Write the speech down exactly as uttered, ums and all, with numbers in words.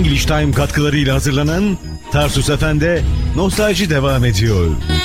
English Time katkılarıyla hazırlanan Tarsus Efendi Nostalji devam ediyor.